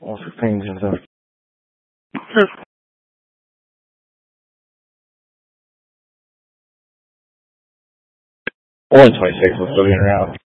16 and stuff. Only 26 was still getting around.